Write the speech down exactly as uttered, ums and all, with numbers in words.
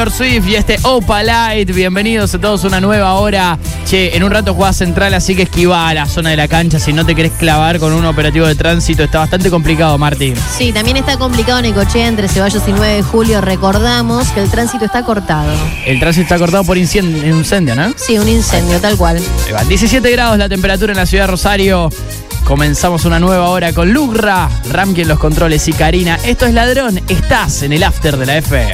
Swift y este Opalite, bienvenidos a todos a una nueva hora. Che, en un rato jugás Central, así que esquiva a la zona de la cancha si no te querés clavar con un operativo de tránsito. Está bastante complicado, Martín. Sí, también está complicado en Necochea entre Ceballos y nueve de julio. Recordamos que el tránsito está cortado. El tránsito está cortado por incendio, incendio, ¿no? Sí, un incendio, tal cual. Ahí va. diecisiete grados la temperatura en la ciudad de Rosario. Comenzamos una nueva hora con Lugra, Ramki en los controles y Karina. Esto es Ladrón, estás en el after de la F.